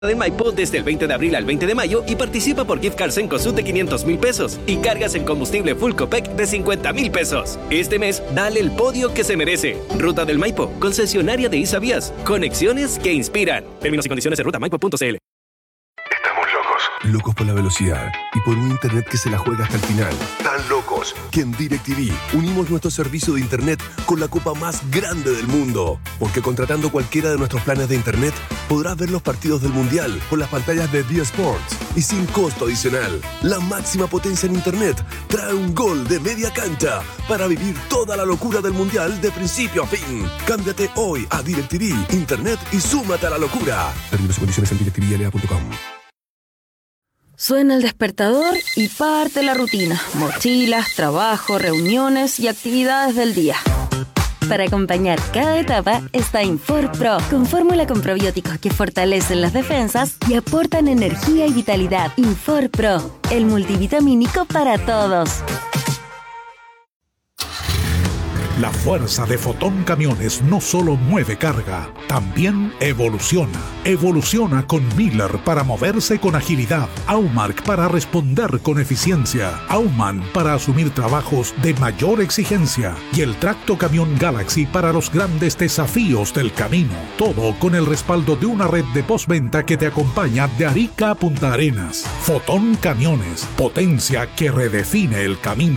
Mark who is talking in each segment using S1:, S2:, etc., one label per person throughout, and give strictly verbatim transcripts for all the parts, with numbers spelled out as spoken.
S1: de Maipo desde el veinte de abril al veinte de mayo y participa por gift cards en Cosut de quinientos mil pesos y cargas en combustible Full Copec de cincuenta mil pesos. Este mes, dale el podio que se merece. Ruta del Maipo, concesionaria de Isavías. Conexiones que inspiran. Términos y condiciones en ruta maipo punto c l.
S2: Locos por la velocidad y por un internet que se la juega hasta el final. Tan locos que en DirecTV unimos nuestro servicio de internet con la copa más grande del mundo. Porque contratando cualquiera de nuestros planes de internet, podrás ver los partidos del Mundial por las pantallas de D Sports y sin costo adicional. La máxima potencia en internet trae un gol de media cancha para vivir toda la locura del Mundial de principio a fin. Cámbiate hoy a DirecTV, internet y súmate a la locura. Términos y condiciones en directivi l a punto com.
S3: Suena el despertador y parte la rutina. Mochilas, trabajo, reuniones y actividades del día. Para acompañar cada etapa está Infor Pro, con fórmula con probióticos que fortalecen las defensas y aportan energía y vitalidad. Infor Pro, el multivitamínico para todos.
S4: La fuerza de Fotón Camiones no solo mueve carga, también evoluciona. Evoluciona con Miller para moverse con agilidad, Aumark para responder con eficiencia, Auman para asumir trabajos de mayor exigencia y el Tracto Camión Galaxy para los grandes desafíos del camino. Todo con el respaldo de una red de postventa que te acompaña de Arica a Punta Arenas. Fotón Camiones, potencia que redefine el camino.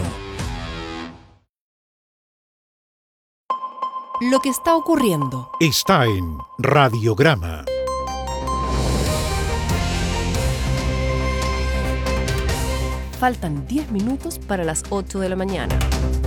S5: Lo que está ocurriendo
S4: está en Radiograma.
S5: Faltan diez minutos para las ocho de la mañana.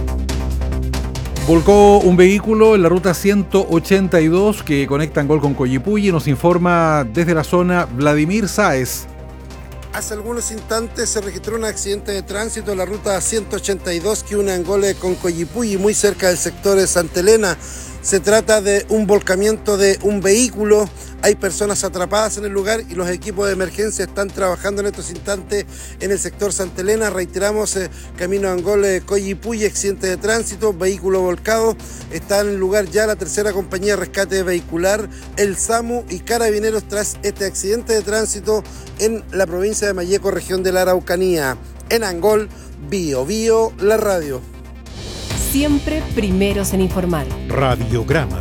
S6: Volcó un vehículo en la ruta ciento ochenta y dos que conecta Angol con Coyipulli. Nos informa desde la zona Vladimir Sáez.
S7: Hace algunos instantes se registró un accidente de tránsito en la ruta ciento ochenta y dos que une Angol con Coyipulli, muy cerca del sector de Santa Elena. Se trata de un volcamiento de un vehículo. Hay personas atrapadas en el lugar y los equipos de emergencia están trabajando en estos instantes en el sector Santa Elena. Reiteramos, eh, camino a Angol, eh, Coyipulli, accidente de tránsito, vehículo volcado. Está en el lugar ya la tercera compañía de rescate vehicular, el SAMU y Carabineros tras este accidente de tránsito en la provincia de Malleco, región de la Araucanía. En Angol, Bio Bio, la radio.
S5: Siempre primeros en informar.
S4: Radiograma.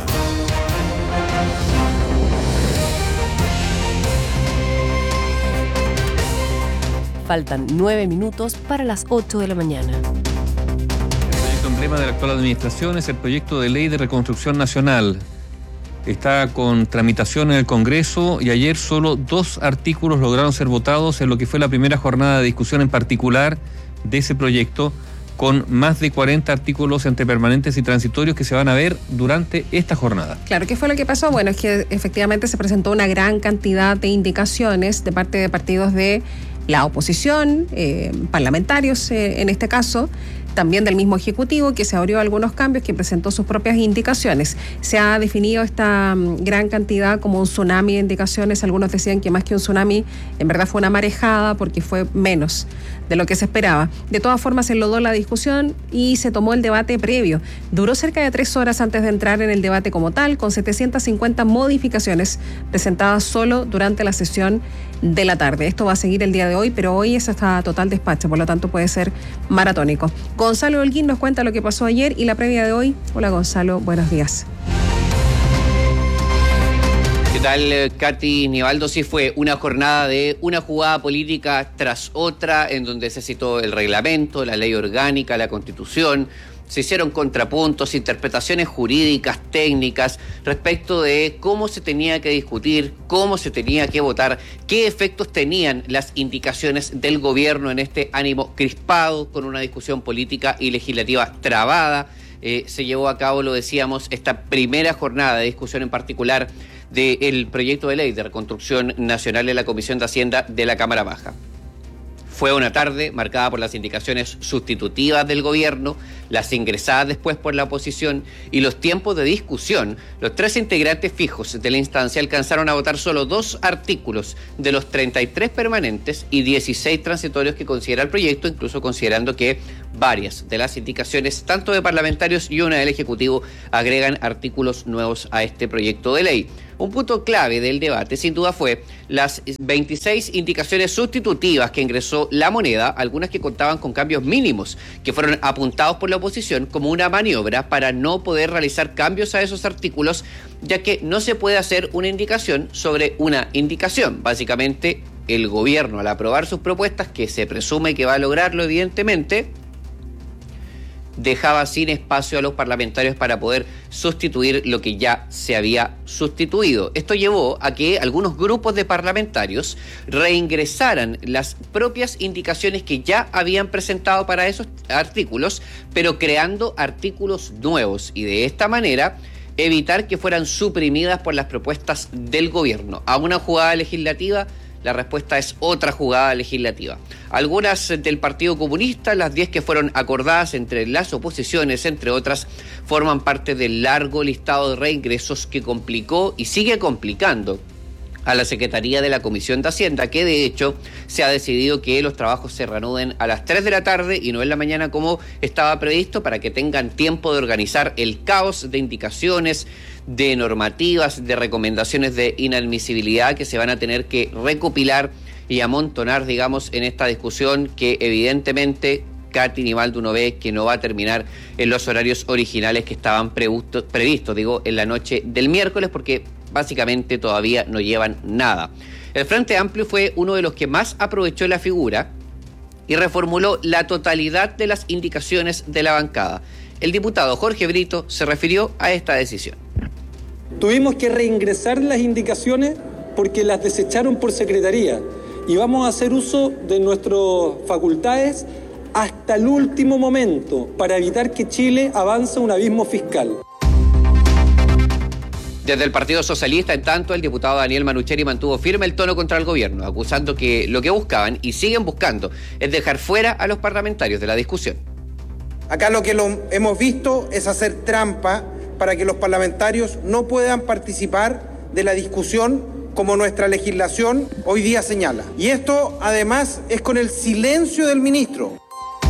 S5: Faltan nueve minutos para las ocho de la mañana.
S8: El proyecto emblema de la actual administración es el proyecto de ley de reconstrucción nacional. Está con tramitación en el Congreso y ayer solo dos artículos lograron ser votados en lo que fue la primera jornada de discusión en particular de ese proyecto, con más de cuarenta artículos entre permanentes y transitorios que se van a ver durante esta jornada.
S9: Claro, ¿qué fue lo que pasó? Bueno, es que efectivamente se presentó una gran cantidad de indicaciones de parte de partidos de la oposición, eh, parlamentarios eh, en este caso, también del mismo Ejecutivo, que se abrió algunos cambios, que presentó sus propias indicaciones. Se ha definido esta um, gran cantidad como un tsunami de indicaciones. Algunos decían que más que un tsunami, en verdad fue una marejada, porque fue menos de lo que se esperaba. De todas formas, se enlodó la discusión y se tomó el debate previo. Duró cerca de tres horas antes de entrar en el debate como tal, con setecientas cincuenta modificaciones presentadas solo durante la sesión de la tarde. Esto va a seguir el día de hoy, pero hoy es hasta total despacho, por lo tanto puede ser maratónico. Gonzalo Holguín nos cuenta lo que pasó ayer y la previa de hoy. Hola Gonzalo, buenos días.
S10: ¿Qué tal, Katy Nivaldo? Sí, fue una jornada de una jugada política tras otra, en donde se citó el reglamento, la ley orgánica, la Constitución. Se hicieron contrapuntos, interpretaciones jurídicas, técnicas, respecto de cómo se tenía que discutir, cómo se tenía que votar, qué efectos tenían las indicaciones del gobierno en este ánimo crispado, con una discusión política y legislativa trabada. Eh, se llevó a cabo, lo decíamos, esta primera jornada de discusión en particular del proyecto de ley de reconstrucción nacional en la Comisión de Hacienda de la Cámara Baja. Fue una tarde marcada por las indicaciones sustitutivas del gobierno, las ingresadas después por la oposición y los tiempos de discusión. Los tres integrantes fijos de la instancia alcanzaron a votar solo dos artículos de los treinta y tres permanentes y dieciséis transitorios que considera el proyecto, incluso considerando que varias de las indicaciones, tanto de parlamentarios y una del Ejecutivo, agregan artículos nuevos a este proyecto de ley. Un punto clave del debate, sin duda, fue las veintiséis indicaciones sustitutivas que ingresó La Moneda, algunas que contaban con cambios mínimos, que fueron apuntados por la oposición como una maniobra para no poder realizar cambios a esos artículos, ya que no se puede hacer una indicación sobre una indicación. Básicamente, el gobierno, al aprobar sus propuestas, que se presume que va a lograrlo evidentemente, dejaba sin espacio a los parlamentarios para poder sustituir lo que ya se había sustituido. Esto llevó a que algunos grupos de parlamentarios reingresaran las propias indicaciones que ya habían presentado para esos artículos, pero creando artículos nuevos, y de esta manera evitar que fueran suprimidas por las propuestas del gobierno. A una jugada legislativa, la respuesta es otra jugada legislativa. Algunas del Partido Comunista, las diez que fueron acordadas entre las oposiciones, entre otras, forman parte del largo listado de reingresos que complicó y sigue complicando a la Secretaría de la Comisión de Hacienda, que de hecho se ha decidido que los trabajos se reanuden a las tres de la tarde y no en la mañana como estaba previsto, para que tengan tiempo de organizar el caos de indicaciones, de normativas, de recomendaciones de inadmisibilidad que se van a tener que recopilar y amontonar, digamos, en esta discusión que evidentemente Katy Nivaldo uno ve que no va a terminar en los horarios originales que estaban previstos, previsto, digo, en la noche del miércoles, porque básicamente todavía no llevan nada. El Frente Amplio fue uno de los que más aprovechó la figura y reformuló la totalidad de las indicaciones de la bancada. El diputado Jorge Brito se refirió a esta decisión.
S11: Tuvimos que reingresar las indicaciones porque las desecharon por secretaría, y vamos a hacer uso de nuestras facultades hasta el último momento para evitar que Chile avance a un abismo fiscal.
S10: Desde el Partido Socialista, en tanto, el diputado Daniel Manucheri mantuvo firme el tono contra el gobierno, acusando que lo que buscaban y siguen buscando es dejar fuera a los parlamentarios de la discusión.
S12: Acá lo que lo hemos visto es hacer trampa para que los parlamentarios no puedan participar de la discusión como nuestra legislación hoy día señala. Y esto, además, es con el silencio del ministro.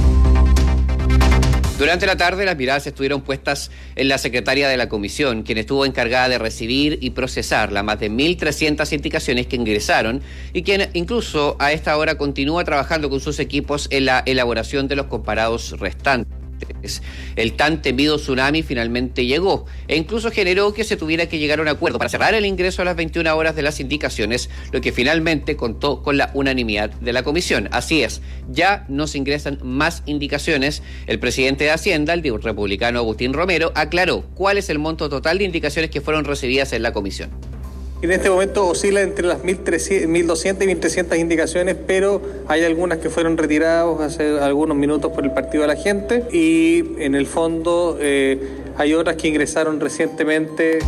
S10: Durante la tarde, las miradas estuvieron puestas en la secretaria de la comisión, quien estuvo encargada de recibir y procesar las más de mil trescientas indicaciones que ingresaron y quien incluso a esta hora continúa trabajando con sus equipos en la elaboración de los comparados restantes. El tan temido tsunami finalmente llegó e incluso generó que se tuviera que llegar a un acuerdo para cerrar el ingreso a las veintiuna horas de las indicaciones, lo que finalmente contó con la unanimidad de la comisión. Así es, ya no se ingresan más indicaciones. El presidente de Hacienda, el republicano Agustín Romero, aclaró cuál es el monto total de indicaciones que fueron recibidas en la comisión.
S11: En este momento oscila entre las mil doscientas y mil trescientas indicaciones, pero hay algunas que fueron retiradas hace algunos minutos por el Partido de la Gente, y en el fondo eh, hay otras que ingresaron recientemente.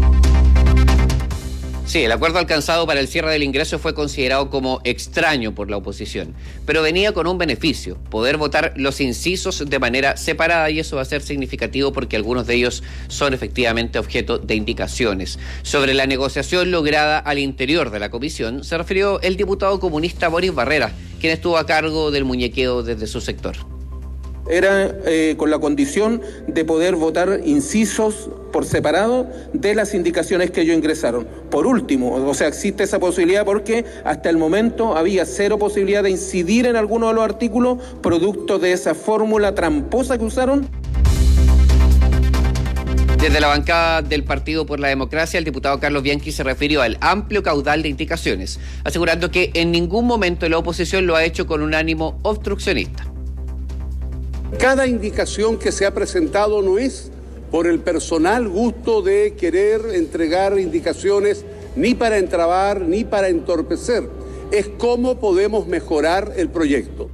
S10: Sí, el acuerdo alcanzado para el cierre del ingreso fue considerado como extraño por la oposición, pero venía con un beneficio: poder votar los incisos de manera separada, y eso va a ser significativo porque algunos de ellos son efectivamente objeto de indicaciones. Sobre la negociación lograda al interior de la comisión se refirió el diputado comunista Boris Barrera, quien estuvo a cargo del muñequeo desde su sector.
S13: Era eh, con la condición de poder votar incisos por separado de las indicaciones que ellos ingresaron. Por último, o sea, existe esa posibilidad porque hasta el momento había cero posibilidad de incidir en alguno de los artículos producto de esa fórmula tramposa que usaron.
S10: Desde la bancada del Partido por la Democracia, el diputado Carlos Bianchi se refirió al amplio caudal de indicaciones, asegurando que en ningún momento la oposición lo ha hecho con un ánimo obstruccionista.
S14: Cada indicación que se ha presentado no es por el personal gusto de querer entregar indicaciones ni para entrabar ni para entorpecer. Es cómo podemos mejorar el proyecto.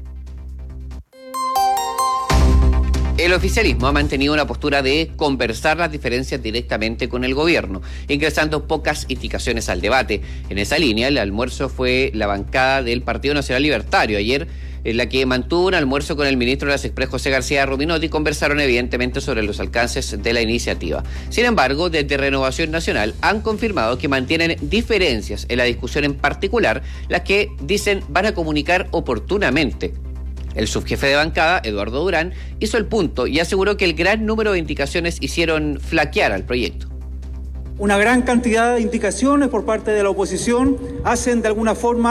S10: El oficialismo ha mantenido una postura de conversar las diferencias directamente con el gobierno, ingresando pocas indicaciones al debate. En esa línea, el almuerzo fue la bancada del Partido Nacional Libertario. Ayer, en la que mantuvo un almuerzo con el ministro de las Express, José García Rubinotti, conversaron evidentemente sobre los alcances de la iniciativa. Sin embargo, desde Renovación Nacional han confirmado que mantienen diferencias en la discusión, en particular las que dicen van a comunicar oportunamente. El subjefe de bancada, Eduardo Durán, hizo el punto y aseguró que el gran número de indicaciones hicieron flaquear al proyecto.
S15: Una gran cantidad de indicaciones por parte de la oposición hacen de alguna forma